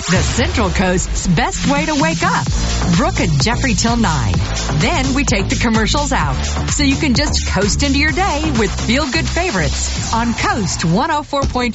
The Central Coast's best way to wake up. Brooke and Jeffrey till 9. Then we take the commercials out, so you can just coast into your day with feel-good favorites on Coast 104.5.